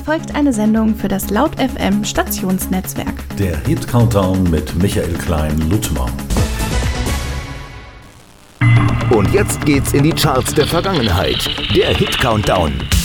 folgt eine Sendung für das Laut FM Stationsnetzwerk. Der Hit Countdown mit Michael Klein-Luttmer. Und jetzt geht's in die Charts der Vergangenheit. Der Hit Countdown.